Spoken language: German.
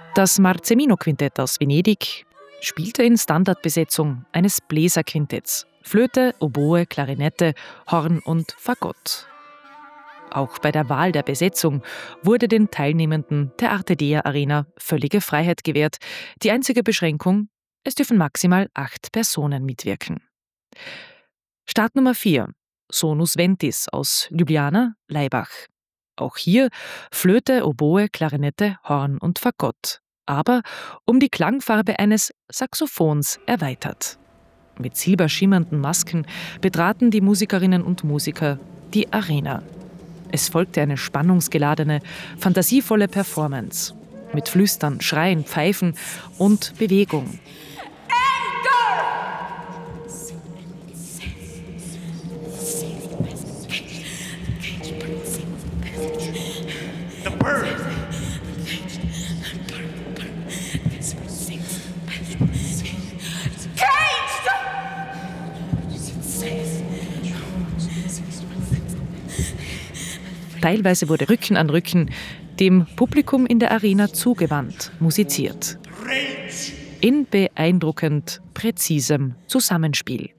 Das Marzemino-Quintett aus Venedig spielte in Standardbesetzung eines Bläserquintetts: Flöte, Oboe, Klarinette, Horn und Fagott. Auch bei der Wahl der Besetzung wurde den Teilnehmenden der Arte Dea Arena völlige Freiheit gewährt. Die einzige Beschränkung: es dürfen maximal 8 Personen mitwirken. Startnummer 4: Sonus Ventis aus Ljubljana, Laibach. Auch hier Flöte, Oboe, Klarinette, Horn und Fagott, aber um die Klangfarbe eines Saxophons erweitert. Mit silberschimmernden Masken betraten die Musikerinnen und Musiker die Arena. Es folgte eine spannungsgeladene, fantasievolle Performance mit Flüstern, Schreien, Pfeifen und Bewegung. The bird. Teilweise wurde Rücken an Rücken dem Publikum in der Arena zugewandt musiziert. In beeindruckend präzisem Zusammenspiel.